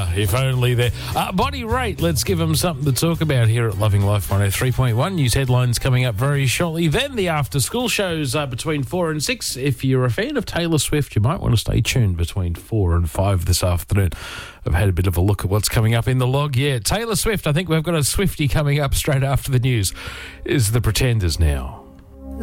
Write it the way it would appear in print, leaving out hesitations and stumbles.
if only there. Body Rate, let's give them something to talk about here at Loving Life 103.1. News headlines coming up very shortly. Then the after-school shows between 4 and 6. If you're a fan of Taylor Swift, you might want to stay tuned between 4 and 5 this afternoon. I've had a bit of a look at what's coming up in the log. Yeah, Taylor Swift, I think we've got a Swiftie coming up straight after the news, is The Pretenders now.